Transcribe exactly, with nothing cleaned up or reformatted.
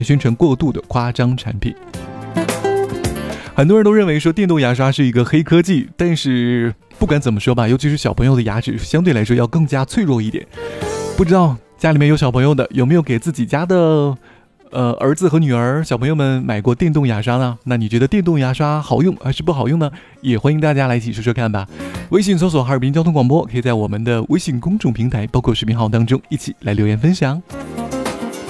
宣传过度的夸张产品。很多人都认为说电动牙刷是一个黑科技，但是不管怎么说吧，尤其是小朋友的牙齿相对来说要更加脆弱一点。不知道家里面有小朋友的有没有给自己家的呃儿子和女儿小朋友们买过电动牙刷呢？那你觉得电动牙刷好用还是不好用呢？也欢迎大家来一起说说看吧。微信搜索哈尔滨交通广播，可以在我们的微信公众平台包括视频号当中一起来留言分享。